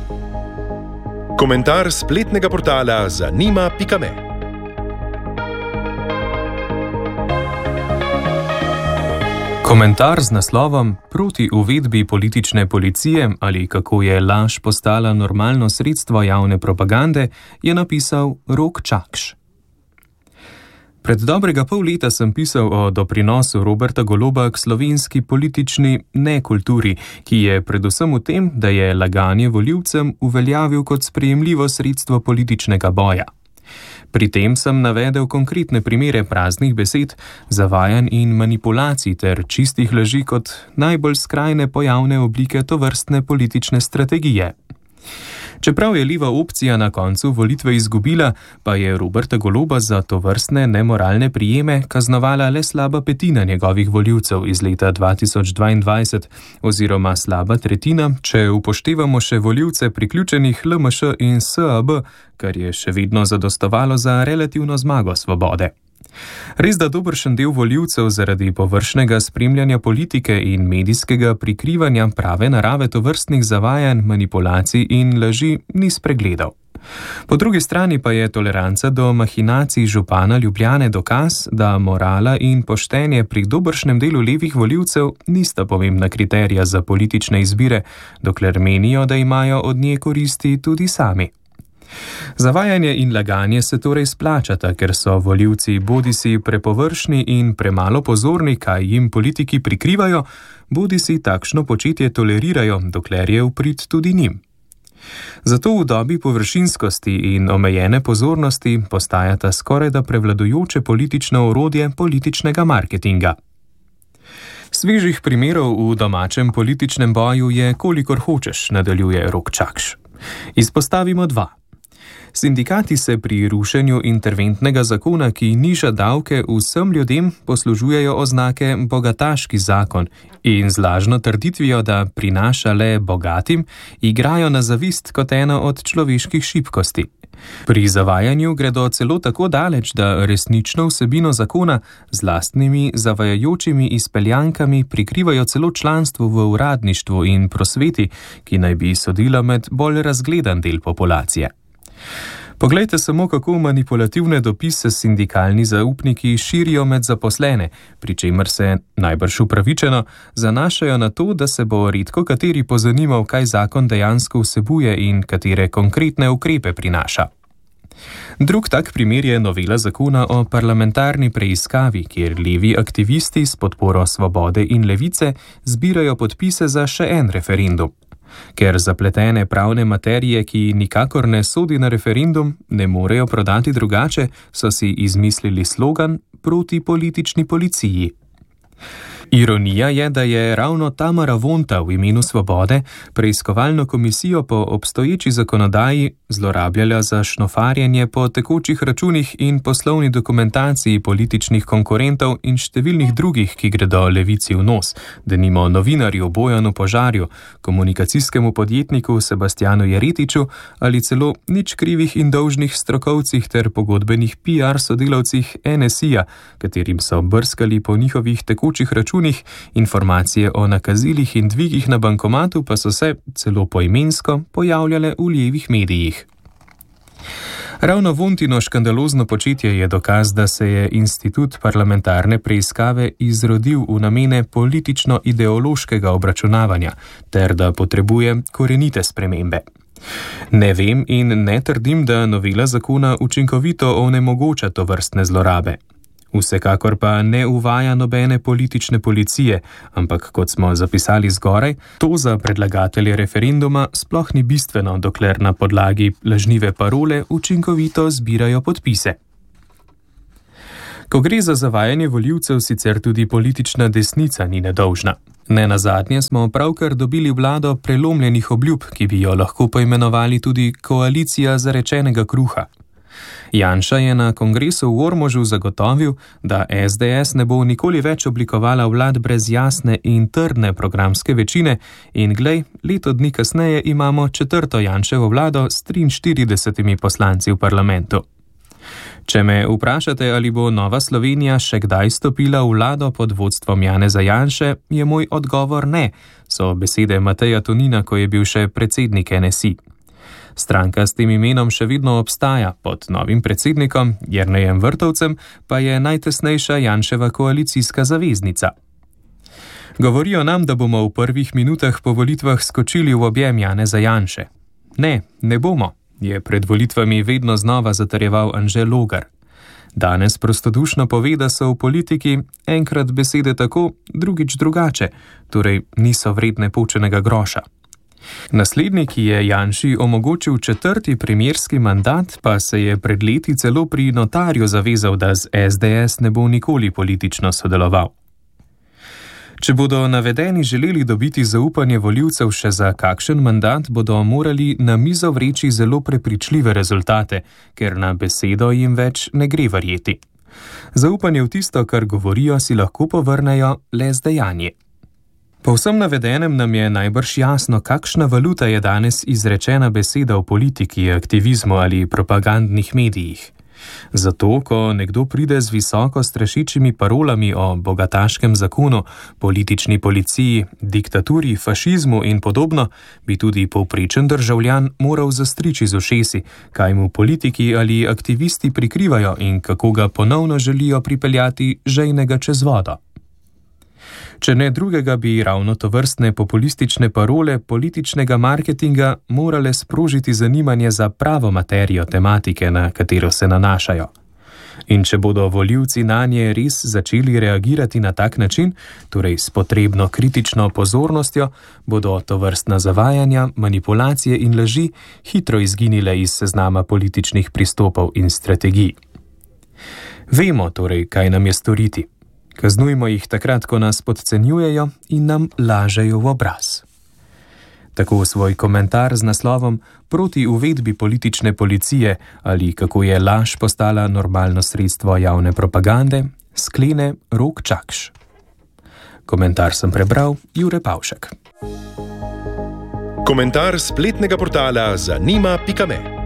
Komentar spletnega portala zanima.me. Komentar z naslovom Proti uvedbi politične policije ali kako je laž postala normalno sredstvo javne propagande je napisal Rok Čakš. Pred dobrega pol leta sem pisal o doprinosu Roberta Goloba k slovenski politični nekulturi, ki je predvsem v tem, da je laganje volivcem uveljavil kot sprejemljivo sredstvo političnega boja. Pri tem sem navedel konkretne primere praznih besed, zavajanj in manipulacij ter čistih laži kot najbolj skrajne pojavne oblike tovrstne politične strategije. Čeprav je leva opcija na koncu volitve izgubila, pa je Roberta Goloba za tovrstne nemoralne prijeme kaznovala le slaba petina njegovih volivcev iz leta 2022 oziroma slaba tretjina, če upoštevamo še volivce priključenih LMŠ in SAB, kar je še vedno zadostovalo za relativno zmago Svobode. Res da dobršen del volivcev zaradi površnega spremljanja politike in medijskega prikrivanja prave narave tovrstnih zavajanj, manipulacij in laži ni spregledal. Po drugi strani pa je toleranca do mahinacij župana Ljubljane dokaz, da morala in poštenje pri dobršnem delu levih volivcev nista pomembna kriterija za politične izbire, dokler menijo, da imajo od nje koristi tudi sami. Zavajanje in laganje se torej splačata, ker so volivci bodisi prepovršni in premalo pozorni, kaj jim politiki prikrivajo, bodisi takšno početje tolerirajo, dokler je v prid tudi njim. Zato v dobi površinskosti in omejene pozornosti postajata skorajda prevladujoče politično orodje političnega marketinga. Svežih primerov v domačem političnem boju je kolikor hočeš, nadaljuje Rok Čakš. Izpostavimo dva. Sindikati se pri rušenju interventnega zakona, ki niža davke vsem ljudem, poslužujejo oznake bogataški zakon in z lažno trditvijo, da prinaša le bogatim, igrajo na zavist kot eno od človeških šibkosti. Pri zavajanju gredo celo tako daleč, da resnično vsebino zakona z lastnimi zavajajočimi izpeljankami prikrivajo celo članstvo v uradništvu in prosveti, ki naj bi sodila med bolj razgledan del populacije. Poglejte samo, kako manipulativne dopise sindikalni zaupniki širijo med zaposlene, pri čemer se, najbrž upravičeno, zanašajo na to, da se bo redko kateri pozanimal, kaj zakon dejansko vsebuje in katere konkretne ukrepe prinaša. Drug tak primer je novela zakona o parlamentarni preiskavi, kjer levi aktivisti s podporo Svobode in Levice zbirajo podpise za še en referendum. Ker zapletene pravne materije, ki nikakor ne sodi na referendum, ne morejo prodati drugače, so si izmislili slogan Proti politični policiji. Ironija je, da je ravno Tamara Vonta v imenu Svobode preiskovalno komisijo po obstoječi zakonodaji zlorabljala za šnofarjenje po tekočih računih in poslovni dokumentaciji političnih konkurentov in številnih drugih, ki gredo levici v nos, denimo novinarju Bojanu Požarju, komunikacijskemu podjetniku Sebastianu Jeretiču ali celo nič krivih in dolžnih strokovcih ter pogodbenih PR sodelavcih NSI-ja, katerim so brskali po njihovih tekočih računih, informacije o nakazilih in dvigih na bankomatu pa so se, celo poimensko, pojavljale v levih medijih. Ravno Vontino škandalozno početje je dokaz, da se je institut parlamentarne preiskave izrodil v namene politično-ideološkega obračunavanja, ter da potrebuje korenite spremembe. Ne vem in ne trdim, da novela zakona učinkovito onemogoča tovrstne zlorabe. Vsekakor pa ne uvaja nobene politične policije, ampak kot smo zapisali zgoraj, to za predlagatelje referenduma sploh ni bistveno, dokler na podlagi lažnive parole učinkovito zbirajo podpise. Ko gre za zavajanje volivcev, sicer tudi politična desnica ni nedolžna. Nenazadnje smo pravkar dobili vlado prelomljenih obljub, ki bi jo lahko poimenovali tudi koalicija zarečenega kruha. Janša je na kongresu v Ormožu zagotovil, da SDS ne bo nikoli več oblikovala vlad brez jasne in trdne programske večine in glej, leto dni kasneje imamo četrto Janševo vlado s 43 poslanci v parlamentu. Če me vprašate, ali bo Nova Slovenija še kdaj stopila v vlado pod vodstvom Janeza Janše, je moj odgovor ne, so besede Mateja Tonina, ko je bil še predsednik NSI. Stranka s tem imenom še vedno obstaja, pod novim predsednikom Jernejem Vrtovcem pa je najtesnejša Janševa koalicijska zaveznica. Govorijo nam, da bomo v prvih minutah po volitvah skočili v objem Janeza Janše. Ne bomo, je pred volitvami vedno znova zatrjeval Anže Logar. Danes prostodušno pove, da so v politiki enkrat besede tako, drugič drugače, torej niso vredne počenega groša. Naslednji, ki je Janši omogočil 4. premierski mandat, pa se je pred leti celo pri notarju zavezal, da z SDS ne bo nikoli politično sodeloval. Če bodo navedeni želeli dobiti zaupanje volivcev še za kakšen mandat, bodo morali na mizo vreči zelo prepričljive rezultate, ker na besedo jim več ne gre verjeti. Zaupanje v tisto, kar govorijo, si lahko povrnejo le z dejanji. Po vsem navedenem nam je najbrž jasno, kakšna valuta je danes izrečena beseda v politiki, aktivizmu ali propagandnih medijih. Zato, ko nekdo pride z visoko strašičimi parolami o bogataškem zakonu, politični policiji, diktaturi, fašizmu in podobno, bi tudi povprečen državljan moral zastriči z ušesi, kaj mu politiki ali aktivisti prikrivajo in kako ga ponovno želijo pripeljati žejnega čez vodo. Če ne drugega, bi ravno tovrstne populistične parole političnega marketinga morale sprožiti zanimanje za pravo materijo tematike, na katero se nanašajo. In če bodo volivci nanje res začeli reagirati na tak način, torej s potrebno kritično pozornostjo, bodo tovrstna zavajanja, manipulacije in laži hitro izginile iz seznama političnih pristopov in strategij. Vemo torej, kaj nam je storiti. Kaznujmo jih takrat, ko nas podcenjujejo in nam lažejo v obraz. Tako svoj komentar z naslovom Proti uvedbi politične policije ali kako je laž postala normalno sredstvo javne propagande sklene Rok Čakš. Komentar sem prebral Jure Pavšek. Komentar spletnega portala zanima.me